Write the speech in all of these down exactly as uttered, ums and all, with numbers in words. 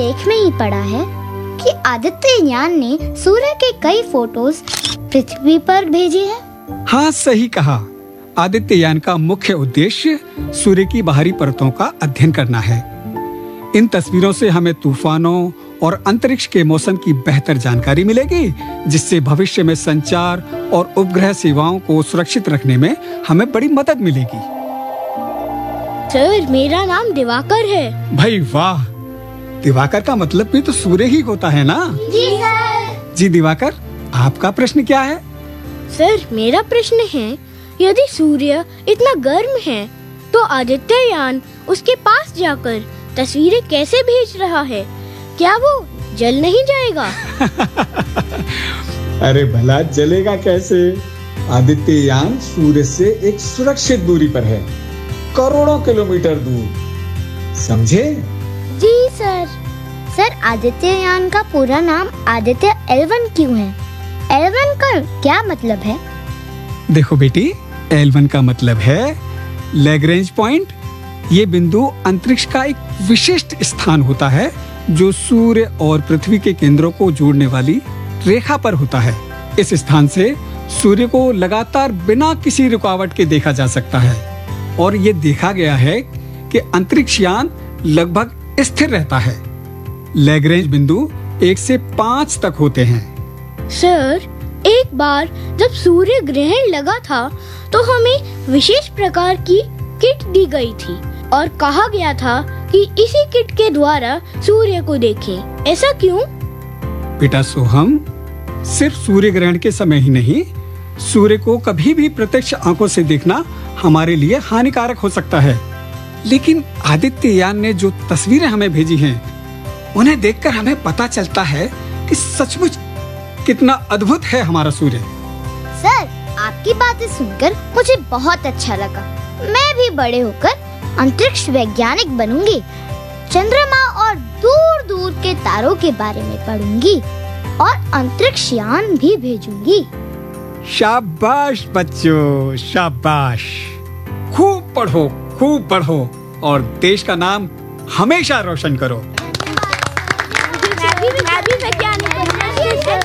लेख में ही पढ़ा है कि आदित्ययान ने सूर्य के कई फोटोज पृथ्वी पर भेजे हैं। हाँ, सही कहा। आदित्ययान का मुख्य उद्देश्य सूर्य की बाहरी परतों का अध्ययन करना है। इन तस्वीरों से हमें तूफानों और अंतरिक्ष के मौसम की बेहतर जानकारी मिलेगी, जिससे भविष्य में संचार और उपग्रह सेवाओं को सुरक्षित रखने में हमें बड़ी मदद मिलेगी। सर, मेरा नाम दिवाकर है। भाई वाह, दिवाकर का मतलब भी तो सूर्य ही होता है ना? जी सर। जी दिवाकर, आपका प्रश्न क्या है? सर, मेरा प्रश्न है, यदि सूर्य इतना गर्म है तो आदित्ययान उसके पास जाकर तस्वीरें कैसे भेज रहा है? क्या वो जल नहीं जाएगा? अरे भला जलेगा कैसे? आदित्ययान सूर्य से एक सुरक्षित दूरी पर है, करोड़ों किलोमीटर दूर। समझे? जी सर। सर, आदित्ययान का पूरा नाम आदित्य एल वन क्यों है? एल वन का क्या मतलब है? देखो बेटी, एल वन का मतलब है लैग्रेंज पॉइंट। ये बिंदु अंतरिक्ष का एक विशिष्ट स्थान होता है जो सूर्य और पृथ्वी के केंद्रों को जोड़ने वाली रेखा पर होता है। इस स्थान से सूर्य को लगातार बिना किसी रुकावट के देखा जा सकता है और ये देखा गया है कि अंतरिक्ष यान लगभग स्थिर रहता है। लैग्रेंज बिंदु एक से पाँच तक होते हैं। सर, एक बार जब सूर्य ग्रहण लगा था तो हमें विशेष प्रकार की किट दी गई थी और कहा गया था कि इसी किट के द्वारा सूर्य को देखें। ऐसा क्यों? बेटा सोहम, सिर्फ सूर्य ग्रहण के समय ही नहीं, सूर्य को कभी भी प्रत्यक्ष आंखों से देखना हमारे लिए हानिकारक हो सकता है। लेकिन आदित्ययान ने जो तस्वीरें हमें भेजी हैं, उन्हें देखकर हमें पता चलता है कि सचमुच कितना अद्भुत है हमारा सूर्य। सर, आपकी बातें सुनकर मुझे बहुत अच्छा लगा। मैं भी बड़े होकर अंतरिक्ष वैज्ञानिक बनूंगी, चंद्रमा और दूर दूर के तारों के बारे में पढ़ूंगी और अंतरिक्ष यान भी भेजूंगी। शाबाश बच्चों, शाबाश। खूब पढ़ो, खूब पढ़ो और देश का नाम हमेशा रोशन करो। मैं भी मैं भी वैज्ञानिक बनना है।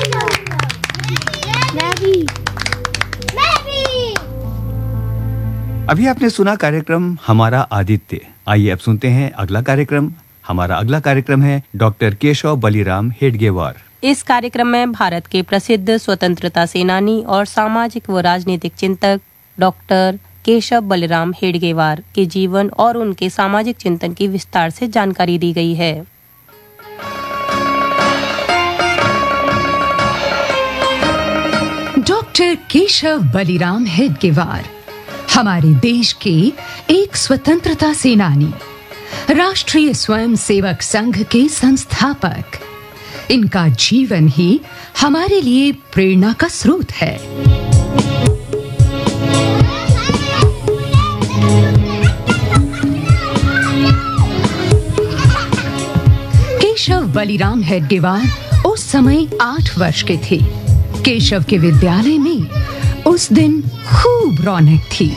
मैं भी मैं भी। अभी आपने सुना कार्यक्रम हमारा आदित्य। आइए अब सुनते हैं अगला कार्यक्रम। हमारा अगला कार्यक्रम है डॉक्टर केशव बलिराम हेडगेवार। इस कार्यक्रम में भारत के प्रसिद्ध स्वतंत्रता सेनानी और सामाजिक व राजनीतिक चिंतक डॉक्टर केशव बलिराम हेडगेवार के जीवन और उनके सामाजिक चिंतन की विस्तार से जानकारी दी गई है। डॉक्टर केशव बलिराम हेडगेवार हमारे देश के एक स्वतंत्रता सेनानी, राष्ट्रीय स्वयंसेवक संघ के संस्थापक। इनका जीवन ही हमारे लिए प्रेरणा का स्रोत है। केशव बलिराम हेडगेवार उस समय आठ वर्ष के थे। केशव के विद्यालय में उस दिन खूब रौनक थी।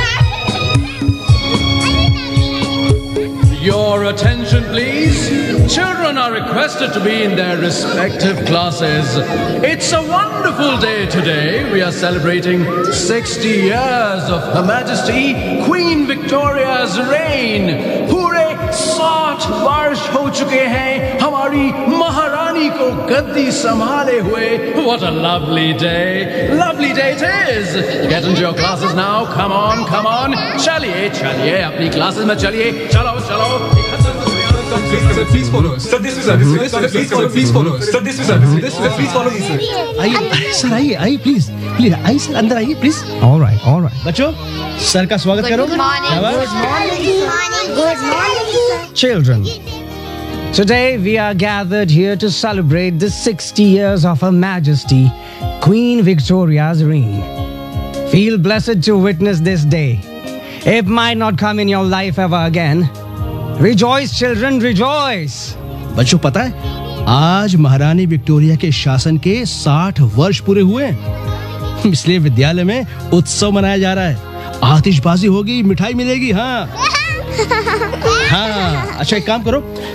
Your attention, please. Children are requested to be in their respective classes. It's a wonderful day today. We are celebrating sixty years of Her Majesty Queen Victoria's reign. पूरे साठ वर्ष हो चुके हैं हमारी महारानी को गद्दी संभाले हुए। What a lovely day. Lovely day it is. Get into your classes now. Come on, come on. चलिए, चलिए अपनी क्लासेस में चलिए। चलो, चलो। Sir, please follow us. Sir, this is sir. This is please follow. Please follow us. Sir, this is sir. This is please follow me, sir. आइए sir, आइए आइए प्लीज प्लीज आइए सर, अंदर आइए please. All right all right बच्चों, sir का स्वागत करो। Good morning. Good morning. Children, today we are gathered here to celebrate the sixty years of Her Majesty Queen Victoria's reign. Feel blessed to witness this day. It might not come in your life ever again. Rejoice children, rejoice. बच्चों, पता है आज महारानी Victoria के शासन के साठ वर्ष पूरे हुए हैं, इसलिए विद्यालय में उत्सव मनाया जा रहा है। आतिशबाजी होगी, मिठाई मिलेगी। हाँ हाँ, अच्छा एक काम करो,